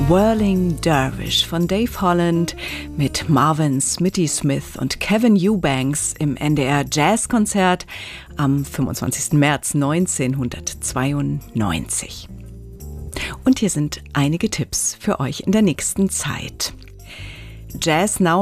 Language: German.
Whirling Dervish von Dave Holland mit Marvin Smitty Smith und Kevin Eubanks im NDR Jazzkonzert am 25. März 1992. Und hier sind einige Tipps für euch in der nächsten Zeit. Jazz Now